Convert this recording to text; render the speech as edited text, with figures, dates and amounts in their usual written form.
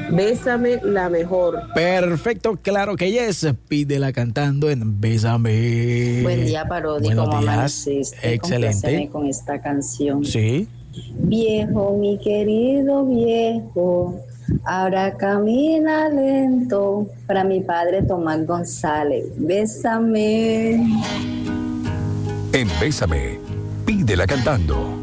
Bésame la mejor. Perfecto, claro que yes. Pídela cantando en Bésame. Buen día, Parodi. Buenos ¿Cómo días. amaneciste? Excelente. Compláceme con esta canción. Sí. Viejo, mi querido viejo, ahora camina lento. Para mi padre Tomás González. Bésame. En Bésame, pídela cantando.